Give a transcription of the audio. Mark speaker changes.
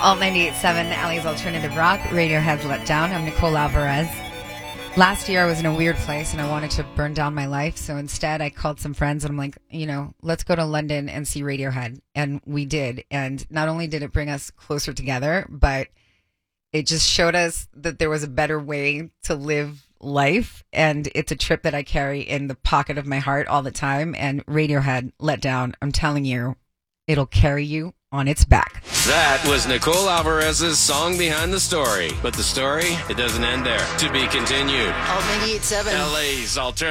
Speaker 1: Alt 98.7, Allie's Alternative Rock. Radiohead's Let Down. I'm Nicole Alvarez. Last year I was in a weird place and I wanted to burn down my life. So instead I called some friends and I'm like, let's go to London and see Radiohead. And we did. And not only did it bring us closer together, but it just showed us that there was a better way to live life. And it's a trip that I carry in the pocket of my heart all the time. And Radiohead, Let Down, I'm telling you, it'll carry you on its back.
Speaker 2: That was Nicole Alvarez's song behind the story. But the story, it doesn't end there. To be continued.
Speaker 3: Alt 98.7.
Speaker 2: LA's alternative.